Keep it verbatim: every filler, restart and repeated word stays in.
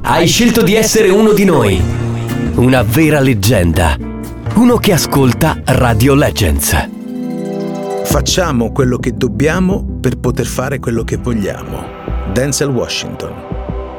Hai scelto di essere uno di noi. Una vera leggenda. Uno che ascolta Radio Legends. Facciamo quello che dobbiamo per poter fare quello che vogliamo. Denzel Washington.